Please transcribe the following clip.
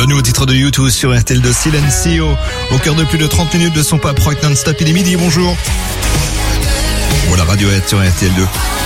Le nouveau titre de U2 sur RTL2, Silencio, au cœur de plus de 30 minutes de son pop rock non-stop. Il est midi, bonjour. Voilà, Radiohead sur RTL2.